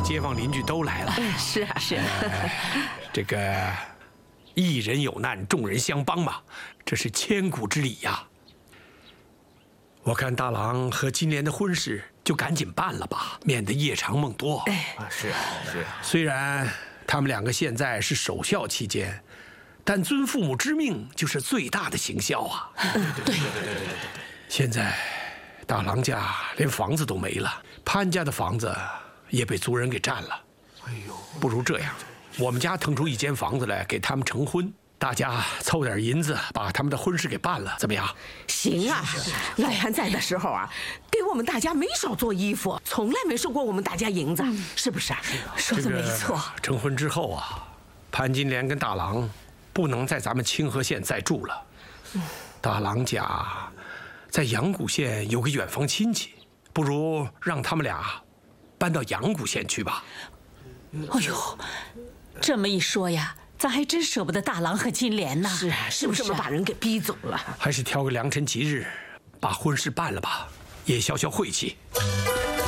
街坊邻居都来了。 是啊，是啊。 这个一人有难，众人相帮嘛，这是千古之礼呀。我看大郎和金莲的婚事就赶紧办了吧，免得夜长梦多。 是。 虽然他们两个现在是守孝期间，但遵父母之命就是最大的行孝啊。 对。 现在大郎家连房子都没了，潘家的房子也被族人给占了。 哎呦， 不如这样，我们家腾出一间房子来给他们成婚，大家凑点银子把他们的婚事给办了，怎么样？ 行啊，老潘在的时候啊，给我们大家没少做衣服，从来没收过我们大家银子，是不是啊？ 说的没错。 成婚之后啊，潘金莲跟大郎不能在咱们清河县再住了。大郎家在阳谷县有个远房亲戚，不如让他们俩搬到阳谷县去吧。 哎呦，这么一说呀，咱还真舍不得大郎和金莲呢。 是啊，是不是这么把人给逼走了？ 还是挑个良辰吉日，把婚事办了吧，也消消晦气。